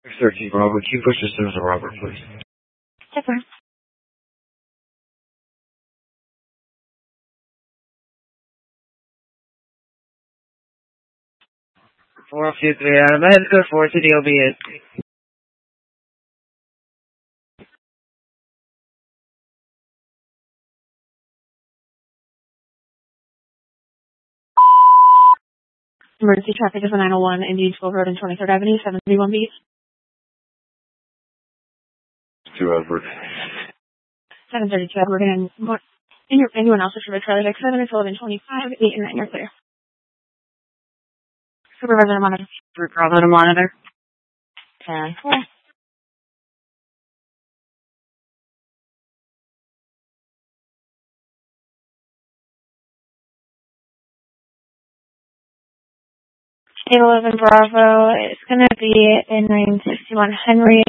13 Robert, can you push this to Robert, please? Super. 453 Adam, I had to go 4 to the OBS. Emergency traffic is a 901 Indian 12 Road and 23rd Avenue, 731B. 2 Edward. 732 Edward, and anyone else with trailer deck 7 is 1125, 8 and 9, you're clear. Supervisor to monitor. Supervisor to monitor. 10-4. State 11 Bravo, it's going to be in 961 Henry,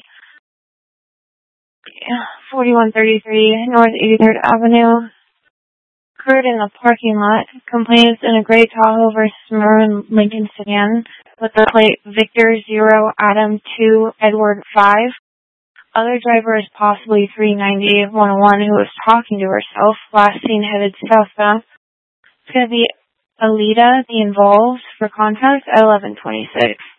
4133 North 83rd Avenue. Occurred in the parking lot. Complaints in a gray Tahoe versus maroon Lincoln sedan with the plate Victor 0 Adam 2 Edward 5. Other driver is possibly 390-101 who was talking to herself. Last seen headed southbound. It's going to be Alita, the involved, for contact at 1126.